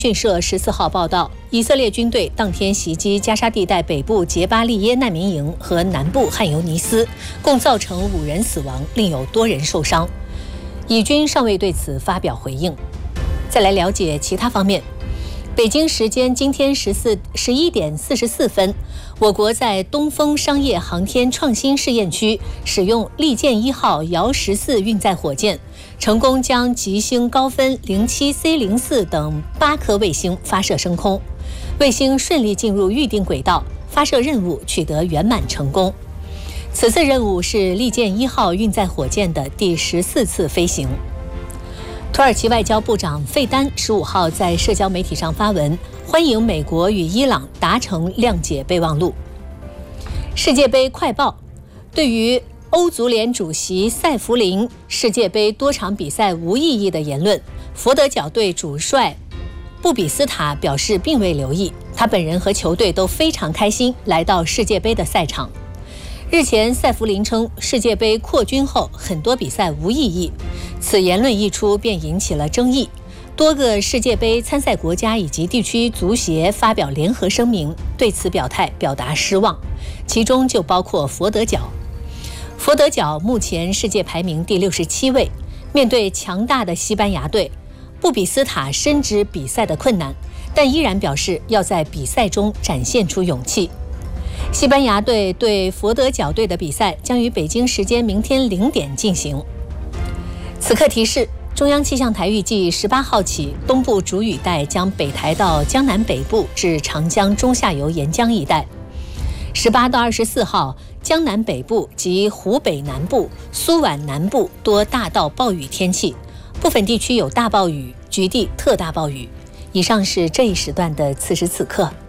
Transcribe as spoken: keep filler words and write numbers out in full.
讯社十四号报道，以色列军队当天袭击加沙地带北部杰巴利耶难民营和南部汉尤尼斯，共造成五人死亡，另有多人受伤。以军尚未对此发表回应。再来了解其他方面。北京时间今天十四十一点四十四分，我国在东风商业航天创新试验区使用利剑一号遥十四运载火箭，成功将极星高分零七 C 零四等八颗卫星发射升空，卫星顺利进入预定轨道，发射任务取得圆满成功。此次任务是利剑一号运载火箭的第十四次飞行。土耳其外交部长费丹十五号在社交媒体上发文，欢迎美国与伊朗达成谅解备忘录。世界杯快报：对于欧足联主席塞弗林世界杯多场比赛无意义的言论，佛得角队主帅布比斯塔表示并未留意，他本人和球队都非常开心来到世界杯的赛场。日前，塞弗林称世界杯扩军后很多比赛无意义，此言论一出便引起了争议。多个世界杯参赛国家以及地区足协发表联合声明，对此表态表达失望，其中就包括佛得角。佛得角目前世界排名第六十七位，面对强大的西班牙队，布比斯塔深知比赛的困难，但依然表示要在比赛中展现出勇气。西班牙队对佛得角队的比赛将于北京时间明天零点进行。此刻提示，中央气象台预计十八号起，东部主雨带将北抬到江南北部至长江中下游沿江一带。十八到二十四号，江南北部及湖北南部、苏皖南部多大到暴雨天气，部分地区有大暴雨，局地特大暴雨。以上是这一时段的此时此刻。